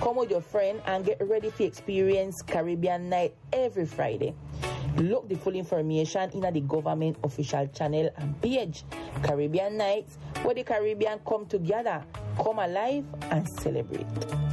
Come with your friend and get ready to experience Caribbean night every Friday. Look the full information in the government official channel and page. Caribbean Nights, where the Caribbean come together, come alive and celebrate.